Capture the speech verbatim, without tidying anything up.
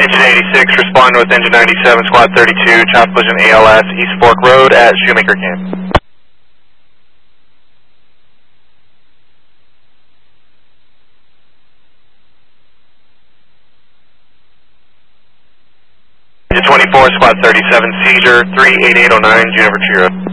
Engine eighty-six, respond with Engine ninety-seven, Squad thirty-two, child collision A L S, East Fork Road at Shoemaker Camp. Engine twenty-four, Squad thirty-seven, seizure, three eight eight oh nine, Juniper Tree Road.